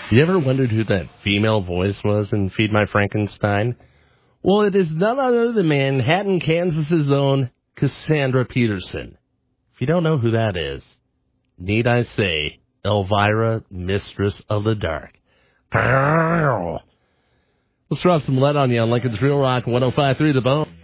You ever wondered who that female voice was in Feed My Frankenstein? Well, it is none other than Manhattan, Kansas's own Cassandra Peterson. If you don't know who that is, need I say, Elvira, Mistress of the Dark. Let's drop some lead on you on Lincoln's Real Rock 105.3 The Bone.